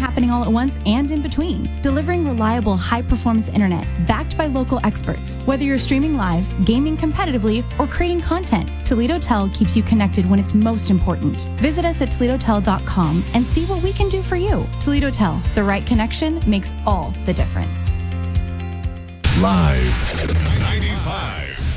happening all at once and in between. Delivering reliable, high-performance internet backed by local experts. Whether you're streaming live, gaming competitively, or creating content, Toledo Tel keeps you connected when it's most important. Visit us at ToledoTel.com and see what we can do for you. Toledo Tel, the right connection makes all the difference. Live 95.